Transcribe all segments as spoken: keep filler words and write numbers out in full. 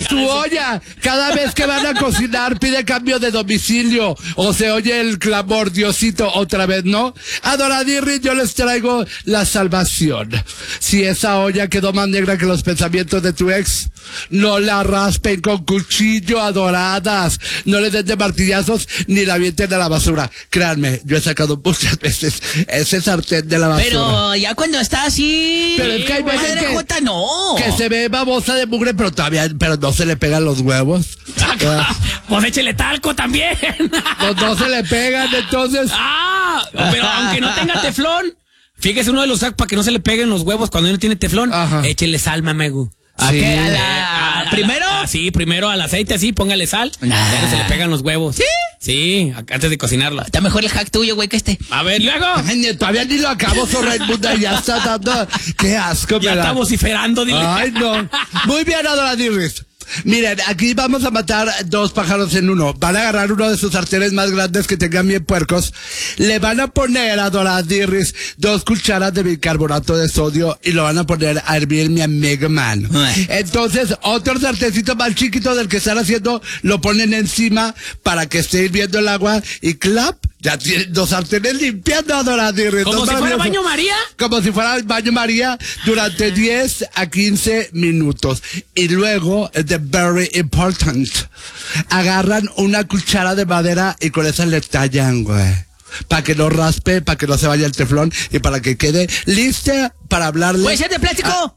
su olla. Cada vez que van a cocinar pide cambio de domicilio o se oye el clamor, Diosito, otra vez, ¿no? Adoradirri, yo les traigo la salvación. Si esa olla quedó más negra que los pensamientos de tu ex, no la raspen con cuchillo, adoradas. No le den de martillazos ni la avienten a la basura. Créanme, yo he sacado muchas veces ese sartén de la basura. Pero ya cuando está así... Pero es que hay veces que, Jota, no. que se ve babosa de mugre, pero todavía pero no se le pegan los huevos. Ah, pues échele talco también. Pues no se le pegan, entonces... Ah, pero aunque no tenga teflón, fíjese uno de los sacos para que no se le peguen los huevos cuando no tiene teflón. Ajá. Échele sal, mamegu. ¿A sí. qué? ¿A la... ¿A ¿Primero? A, a, sí, primero al aceite, así, póngale sal. Nah. Ya no se le pegan los huevos. ¿Sí? Sí, antes de cocinarlo. Está mejor el hack tuyo, güey, que este. A ver, luego. Ay, todavía ni lo acabo, Sorraimunda, ya está dando... ¡Qué asco! Ya está vociferando, dile. Ay, no. Muy bien, Adoradirris. Miren, aquí vamos a matar dos pájaros en uno. Van a agarrar uno de sus sartenes más grandes que tengan bien puercos. Le van a poner a Doradirris dos cucharas de bicarbonato de sodio y lo van a poner a hervir mi amigo man. Entonces, otro sartencito más chiquito del que están haciendo, lo ponen encima para que esté hirviendo el agua y clap. Ya tienen dos sartenes limpiando a Doradirris. ¿Como si fuera baño María? Como si fuera baño María durante diez a quince minutos. Y luego, the very important, agarran una cuchara de madera y con esa le tallan, güey. Para que no raspe, para que no se vaya el teflón y para que quede lista para hablarle. ¿Puede ser de plástico? A...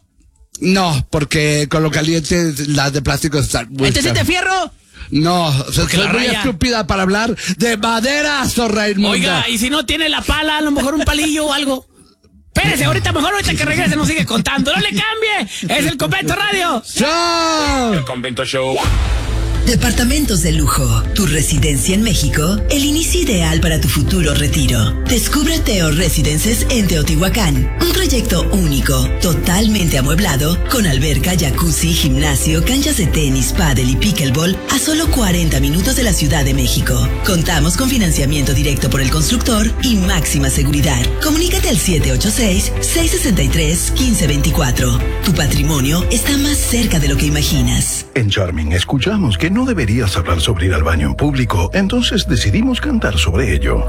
No, porque con lo caliente las de plástico están muy... ¿Entonces de fierro? No, soy muy estúpida para hablar de madera, Sorraimunda. Oiga, y si no tiene la pala, a lo mejor un palillo o algo. Espérese, ahorita, mejor ahorita que regrese nos sigue contando. ¡No le cambie! ¡Es el Convento Radio! ¡Chao! El Convento Show. Departamentos de lujo, tu residencia en México, el inicio ideal para tu futuro retiro. Descubre Teo Residences en Teotihuacán, un proyecto único, totalmente amueblado, con alberca, jacuzzi, gimnasio, canchas de tenis, pádel y pickleball a solo cuarenta minutos de la Ciudad de México. Contamos con financiamiento directo por el constructor y máxima seguridad. Comunícate al siete ocho seis, seis seis tres, uno cinco dos cuatro. Tu patrimonio está más cerca de lo que imaginas. En Charming escuchamos que no deberías hablar sobre ir al baño en público, entonces decidimos cantar sobre ello.